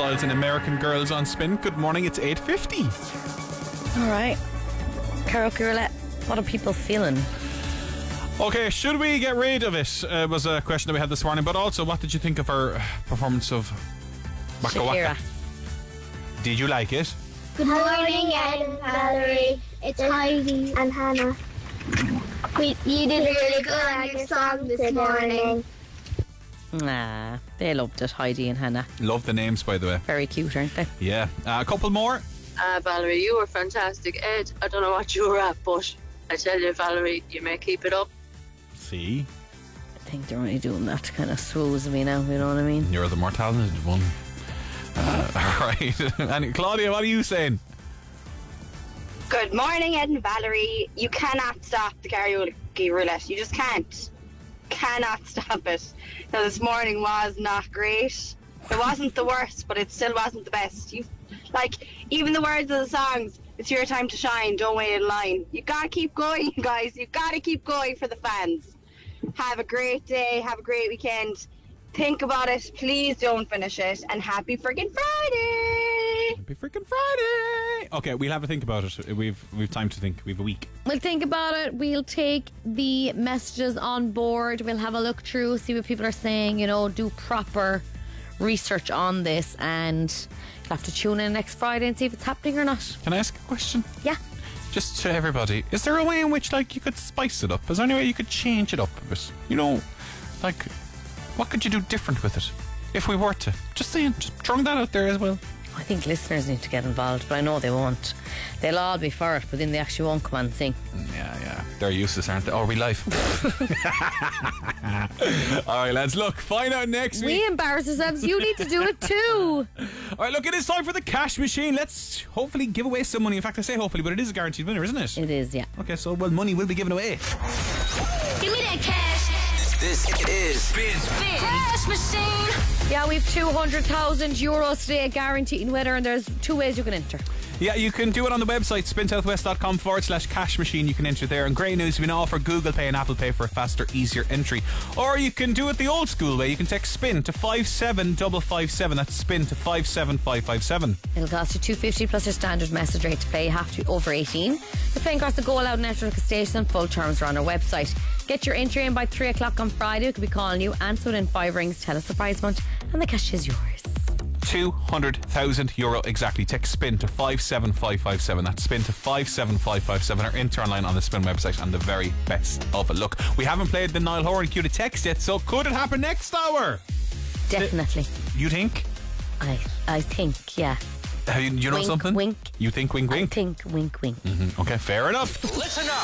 Styles and American Girls on Spin. Good morning, it's 8:50. Alright. Karaoke roulette. What are people feeling? Okay, should we get rid of it? Was a question that we had this morning. But also, what did you think of our performance of Waka Waka? Shakira. Did you like it? Good morning, Ed and Valerie. It's Heidi and Hannah. You did really good on your song this morning. Nah, they loved it, Heidi and Hannah. Love the names, by the way. Very cute, aren't they? Yeah. A couple more. Valerie, you were fantastic. Ed, I don't know what you were at, but I tell you, Valerie, you may keep it up. See? I think they're only doing that to kind of swooze me now, you know what I mean? You're the more talented one. Alright. And Claudia, what are you saying? Good morning, Ed and Valerie. You cannot stop the karaoke roulette. You just can't. Cannot stop it. Now, this morning was not great. It wasn't the worst, but it still wasn't the best. Even the words of the songs, it's your time to shine, don't wait in line. You gotta keep going, guys. You gotta keep going for the fans. Have a great day. Have a great weekend. Think about it. Please don't finish it. And happy freaking Friday. Happy freaking Friday. Okay, we'll have a think about it. We've time to think. We've a week. We'll think about it. We'll take the messages on board. We'll have a look through, see what people are saying, do proper research on this, and you'll have to tune in next Friday and see if it's happening or not. Can I ask a question? Yeah. Just to everybody, is there a way in which you could spice it up? Is there any way you could change it up a bit? What could you do different with it? If we were to. Just throwing that out there as well. I think listeners need to get involved, but I know they won't. They'll all be for it, but then they actually won't come and sing. Yeah. They're useless, aren't they? Oh, we live. Alright, lads, look, find out next week. We embarrass ourselves. You need to do it too. Alright, look, it is time for the cash machine. Let's hopefully give away some money. In fact, I say hopefully, but it is a guaranteed winner, isn't it? It is, yeah. Okay, so, money will be given away. Give me that cash. This is Spin Cash machine. Yeah, we've €200,000 today, guaranteed winner, and there's two ways you can enter. Yeah, you can do it on the website, spinsouthwest.com/cash machine. You can enter there. And great news, we now offer Google Pay and Apple Pay for a faster, easier entry. Or you can do it the old school way. You can text SPIN to 57557. That's SPIN to 57557. It'll cost you $2.50 plus your standard message rate to play. You have to be over 18. You're playing across the Go Loud network of stations. Full terms are on our website. Get your entry in by 3 o'clock on Friday. We could be calling you. Answer within 5 rings. Tell us the prize amount, and the cash is yours. €200,000 exactly. Text SPIN to 57557. That's SPIN to 57557, or enter online on the Spin website, and the very best of it. Look, we haven't played the Niall Horan cue to text yet, so could it happen next hour? Definitely. You think? I think, yeah. You know Wink, something? wink. You think wink, wink? I think wink, wink. Okay, fair enough. Listen up.